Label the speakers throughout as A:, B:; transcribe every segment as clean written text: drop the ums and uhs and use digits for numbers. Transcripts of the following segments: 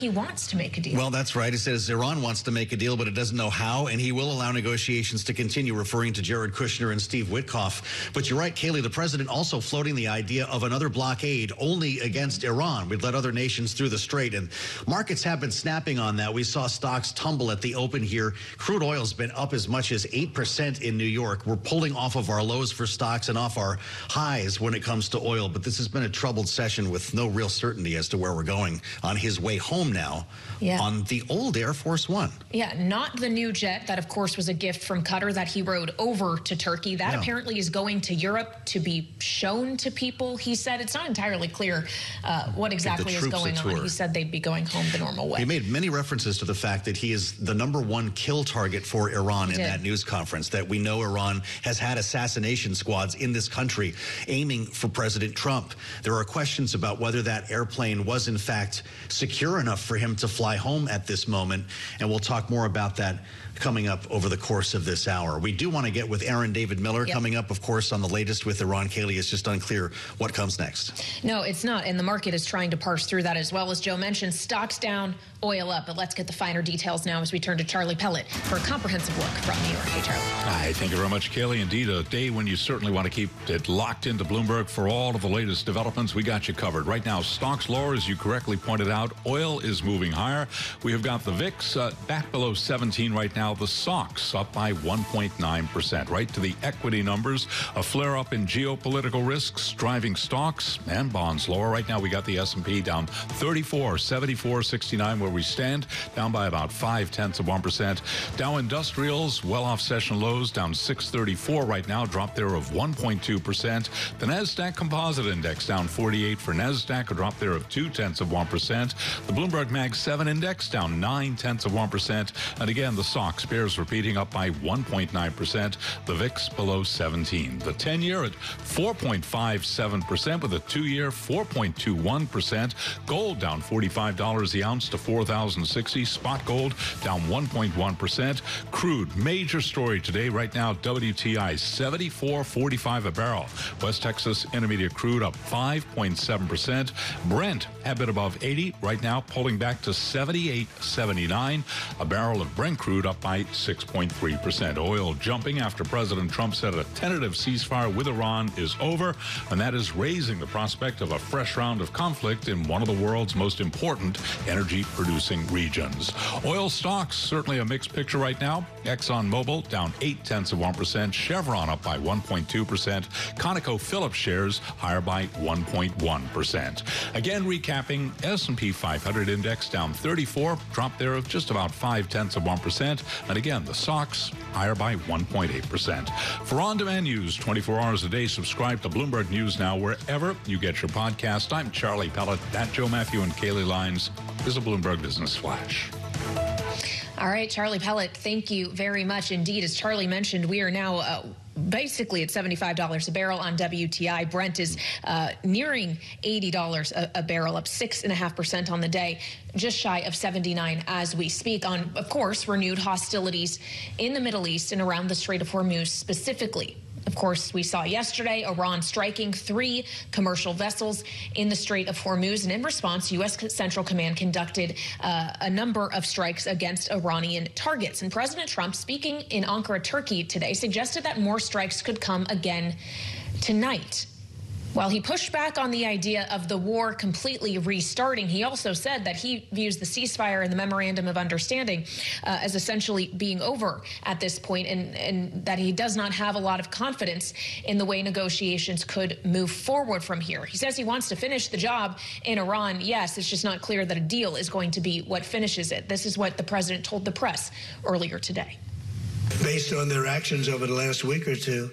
A: He wants to make a deal.
B: Well, that's right. He says Iran wants to make a deal, but it doesn't know how, and he will allow negotiations to continue, referring to Jared Kushner and Steve Witkoff. But you're right, Kayleigh, the president also floating the idea of another blockade only against Iran. We'd let other nations through the strait, and markets have been snapping on that. We saw stocks tumble at the open here. Crude oil's been up as much as 8% in New York. We're pulling off of our lows for stocks and off our highs when it comes to oil, but this has been a troubled session with no real certainty as to where we're going on his way home now on the old Air Force One.
A: Yeah, not the new jet that, of course, was a gift from Qatar that he rode over to Turkey. That apparently is going to Europe to be shown to people. He said it's not entirely clear what exactly is going on. He said they'd be going home the normal way.
B: He made many references to the fact that he is the #1 kill target for Iran in that news conference, that we know Iran has had assassination squads in this country aiming for President Trump. There are questions about whether that airplane was, in fact, secure enough for him to fly home at this moment, and we'll talk more about that coming up over the course of this hour. We do want to get with Aaron David Miller coming up, of course, on the latest with Iran. Kayleigh, it's just unclear what comes next.
A: No, it's not, and the market is trying to parse through that as well. As Joe mentioned, stocks down, oil up, but let's get the finer details now as we turn to Charlie Pellet for a comprehensive look from New York. Hey, Charlie.
C: Hi, thank you very much, Kayleigh. Indeed, a day when you certainly want to keep it locked into Bloomberg for all of the latest developments. We got you covered. Right now, stocks lower, as you correctly pointed out. Oil is moving higher. We have got the VIX back below 17 right now. The SOX up by 1.9%. Right to the equity numbers. A flare-up in geopolitical risks driving stocks and bonds lower. Right now, we got the S&P down 34, 74.69 where we stand, down by about 0.5%. Dow Industrials, well off session lows, down 634 right now, drop there of 1.2%. The NASDAQ Composite Index down 48 for NASDAQ, a drop there of 0.2%. The Bloomberg Mag 7 Index down 0.9%. And again, the SOX bears repeating up by 1.9%. The VIX below 17. The 10-year at 4.57% with a 2-year 4.21%. Gold down $45 the ounce to $4,060. Spot gold down 1.1%. Crude, major story today. Right now, WTI $74.45 a barrel. West Texas Intermediate crude up 5.7%. Brent a bit above 80 right now, pulling back to 78.79. A barrel of Brent crude up by 6.3%. Oil jumping after President Trump said a tentative ceasefire with Iran is over, and that is raising the prospect of a fresh round of conflict in one of the world's most important energy-producing regions. Oil stocks, certainly a mixed picture right now. ExxonMobil down 0.8%. Chevron up by 1.2%. ConocoPhillips shares higher by 1.1%. Again, recapping, S&P 500 index down 34, drop there of just about 0.5%. And again, the SOX higher by 1.8%. For on-demand news 24 hours a day, subscribe to Bloomberg News Now wherever you get your podcast. I'm Charlie Pellet. That Joe Matthew and Kayleigh Lines is a Bloomberg Business Flash.
A: All right, Charlie Pellet, thank you very much indeed. As Charlie mentioned, we are now basically at $75 a barrel on WTI. Brent is nearing $80 a barrel, up 6.5% on the day, just shy of 79 as we speak on, of course, renewed hostilities in the Middle East and around the Strait of Hormuz specifically. Of course, we saw yesterday Iran striking 3 commercial vessels in the Strait of Hormuz. And in response, U.S. Central Command conducted a number of strikes against Iranian targets. And President Trump, speaking in Ankara, Turkey today, suggested that more strikes could come again tonight. While he pushed back on the idea of the war completely restarting, he also said that he views the ceasefire and the memorandum of understanding as essentially being over at this point, and that he does not have a lot of confidence in the way negotiations could move forward from here. He says he wants to finish the job in Iran. Yes, it's just not clear that a deal is going to be what finishes it. This is what the president told the press earlier today.
D: Based on their actions over the last week or two,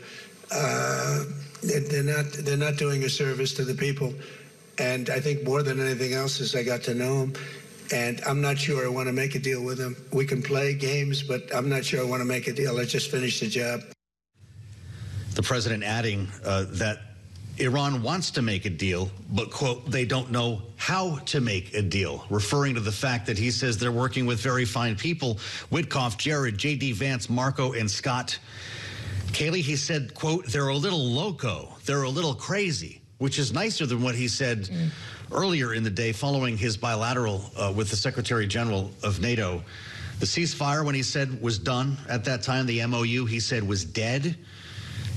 D: they're not doing a service to the people. And I think more than anything else is I got to know them. And I'm not sure I want to make a deal with them. We can play games, but I'm not sure I want to make a deal. Let's just finish the job.
B: The president adding that Iran wants to make a deal, but, quote, they don't know how to make a deal, referring to the fact that he says they're working with very fine people, Witkoff, Jared, J.D. Vance, Marco, and Scott. Kayleigh, he said, quote, they're a little loco, they're a little crazy, which is nicer than what he said earlier in the day following his bilateral with the Secretary General of NATO. The ceasefire, when he said was done at that time, the MOU, he said was dead.